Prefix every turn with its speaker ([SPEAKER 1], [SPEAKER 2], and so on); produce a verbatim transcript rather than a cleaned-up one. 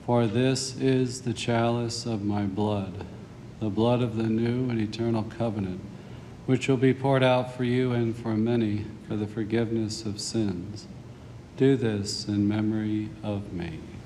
[SPEAKER 1] For this is the chalice of my blood, the blood of the new and eternal covenant, which will be poured out for you and for many for the forgiveness of sins. Do this in memory of me.